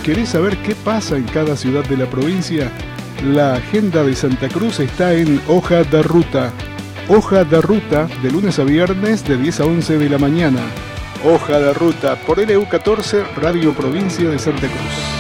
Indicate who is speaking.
Speaker 1: ¿Querés saber qué pasa en cada ciudad de la provincia? La agenda de Santa Cruz está en Hoja de Ruta. Hoja de Ruta, de lunes a viernes de 10 a 11 de la mañana. Hoja de Ruta por LU14, Radio Provincia de Santa Cruz.